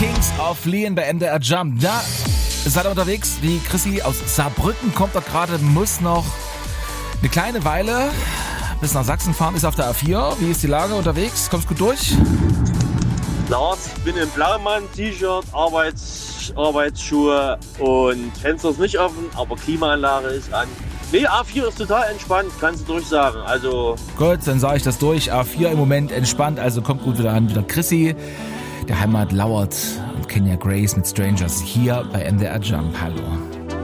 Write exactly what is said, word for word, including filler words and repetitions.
Kings of Leon bei M D R Jump. Da seid ihr unterwegs. Die Chrissy aus Saarbrücken kommt doch gerade, muss noch eine kleine Weile bis nach Sachsen fahren, ist auf der A vier. Wie ist die Lage unterwegs? Kommst gut durch? Lars, ich bin im Blaumann, T-Shirt, Arbeits, Arbeitsschuhe und Fenster ist nicht offen, aber Klimaanlage ist an. Nee, A vier ist total entspannt, kannst du durchsagen. Also gut, dann sage ich das durch. A vier im Moment entspannt, also kommt gut wieder an. Wieder Chrissy, der Heimat lauert und Kenya Grace mit Strangers hier bei M D R Jump. Hallo.